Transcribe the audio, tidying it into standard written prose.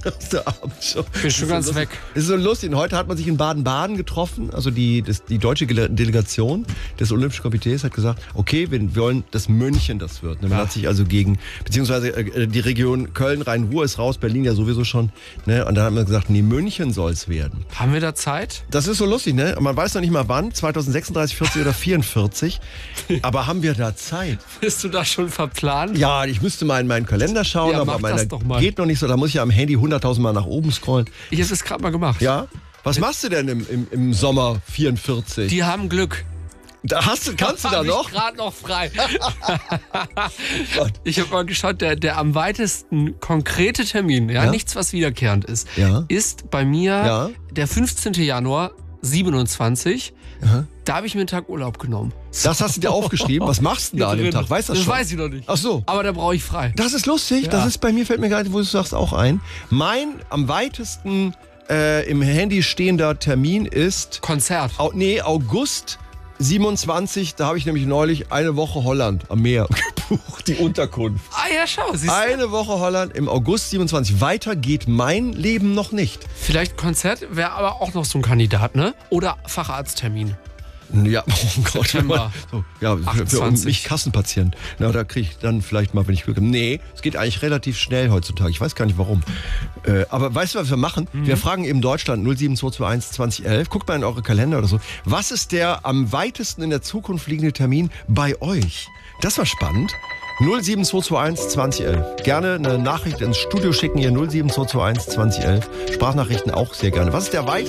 aus der Abendshow. Bin schon ganz weg. Ist so lustig. Und heute hat man sich in Baden-Baden getroffen. Also die deutsche Delegation des Olympischen Komitees hat gesagt, okay, wir wollen, dass München das wird. Man hat sich also beziehungsweise die Region Köln, Rhein-Ruhr ist raus, Berlin ja sowieso schon. Ne? Und dann hat man gesagt, nee, München soll es werden. Haben wir da Zeit? Das ist so lustig, ne? Man weiß noch nicht mal wann, 2036, 40 oder 44. Aber haben wir da Zeit? Bist du da schon verplant? Ja, ich müsste mal in meinen Kalender schauen, Ja, aber mach meiner das doch mal. geht noch nicht so. Da muss ich ja am Handy 100.000 Mal nach oben scrollen. Ich habe es gerade mal gemacht. Ja? Was machst du denn im Sommer 44? Die haben Glück. Kannst du da noch? Ich gerade noch frei. Ich habe mal geschaut, der am weitesten konkrete Termin, nichts was wiederkehrend ist, ist bei mir der 15. Januar 27. Da habe ich mir einen Tag Urlaub genommen. Das hast du dir aufgeschrieben? Was machst du da an dem Tag? Weißt du das schon? Das weiß ich noch nicht. Ach so. Aber da brauche ich frei. Das ist lustig. Das ist bei mir, fällt mir gerade, wo du sagst, auch ein. Mein am weitesten im Handy stehender Termin ist... Konzert. August 27. Da habe ich nämlich neulich eine Woche Holland am Meer gebucht, die Unterkunft. Ah ja, schau. Siehst du? Eine Woche Holland im August 27. Weiter geht mein Leben noch nicht. Vielleicht Konzert wäre aber auch noch so ein Kandidat, ne? Oder Facharzttermin. Ja, oh Gott. September. So, ja, für mich Kassenpatient. Na, da kriege ich dann vielleicht mal, wenn ich Glück habe. Nee, es geht eigentlich relativ schnell heutzutage. Ich weiß gar nicht warum. Aber weißt du, was wir machen? Wir fragen eben Deutschland 07221 2011. Guckt mal in eure Kalender oder so. Was ist der am weitesten in der Zukunft liegende Termin bei euch? Das war spannend. 07221 2011. Gerne eine Nachricht ins Studio schicken, ihr 07221 2011. Sprachnachrichten auch sehr gerne. Was ist der weiteste?